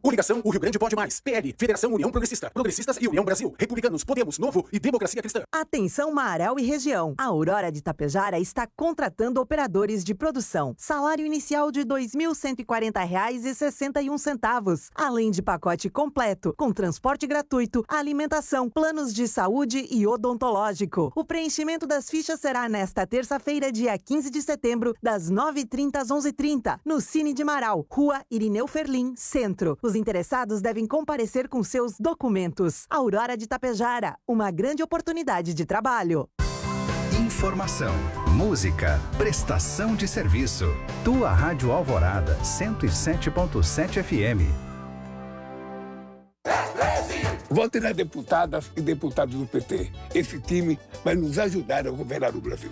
Coligação O Rio Grande Pode Mais. PL, Federação União Progressista. Progressistas e União Brasil. Republicanos, Podemos, Novo e Democracia Cristã. Atenção Marel e região. A Aurora de Tapejara está contratando operadores de produção. Salário inicial de R$ 2.140,61. Além de pacote completo, com transporte gratuito, alimentação, planos de saúde e odontológico. O preenchimento das fichas será nesta terça-feira, dia 15 de setembro, das 9h30 às 11h30, no Cine de Marau, Rua Irineu Ferlin, Centro. Os interessados devem comparecer com seus documentos. Aurora de Tapejara, uma grande oportunidade de trabalho. Informação, música, prestação de serviço. Tua Rádio Alvorada, 107.7 FM. Vote nas deputadas e deputados do PT. Esse time vai nos ajudar a governar o Brasil.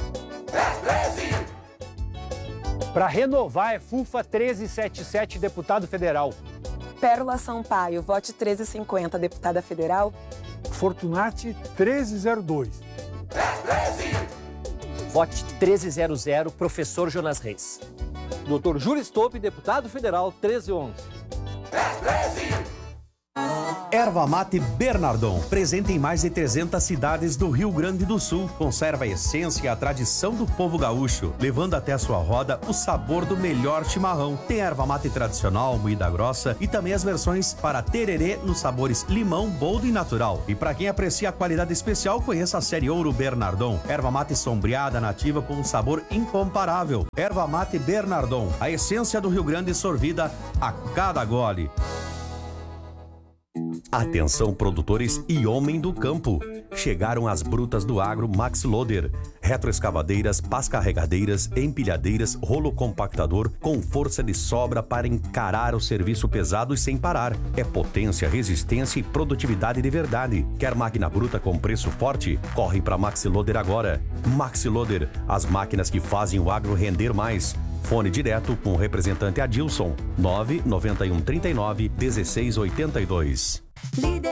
Para renovar é FUFA 1377, deputado federal. Pérola Sampaio, vote 1350, deputada federal. Fortunati 1302. Vote 1300, professor Jonas Reis. Dr. Júlio Stolpe, deputado federal 1311. Erva Mate Bernardon, presente em mais de 300 cidades do Rio Grande do Sul. Conserva a essência e a tradição do povo gaúcho, levando até a sua roda o sabor do melhor chimarrão. Tem erva mate tradicional, moída grossa e também as versões para tererê nos sabores limão, boldo e natural. E para quem aprecia a qualidade especial, conheça a série Ouro Bernardon. Erva mate sombreada nativa com um sabor incomparável. Erva Mate Bernardon, a essência do Rio Grande sorvida a cada gole. Atenção produtores e homem do campo. Chegaram as brutas do agro Max Loader. Retroescavadeiras, pás carregadeiras, empilhadeiras, rolo compactador com força de sobra para encarar o serviço pesado e sem parar. É potência, resistência e produtividade de verdade. Quer máquina bruta com preço forte? Corre para Max Loader agora. Max Loader, as máquinas que fazem o agro render mais. Fone direto com o representante Adilson, 99139 1682. Líder